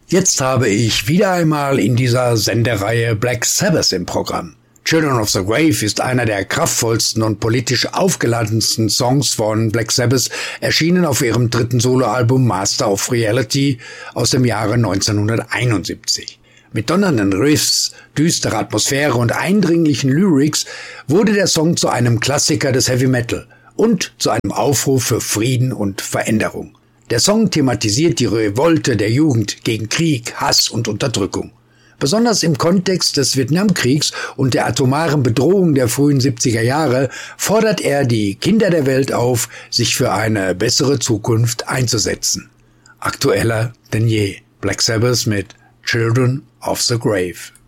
Jetzt habe ich wieder einmal in dieser Sendereihe Black Sabbath im Programm. Children of the Grave ist einer der kraftvollsten und politisch aufgeladensten Songs von Black Sabbath, erschienen auf ihrem dritten Soloalbum Master of Reality aus dem Jahre 1971. Mit donnernden Riffs, düsterer Atmosphäre und eindringlichen Lyrics wurde der Song zu einem Klassiker des Heavy Metal und zu einem Aufruf für Frieden und Veränderung. Der Song thematisiert die Revolte der Jugend gegen Krieg, Hass und Unterdrückung. Besonders im Kontext des Vietnamkriegs und der atomaren Bedrohung der frühen 70er Jahre fordert er die Kinder der Welt auf, sich für eine bessere Zukunft einzusetzen. Aktueller denn je. Black Sabbath mit Children of the Grave.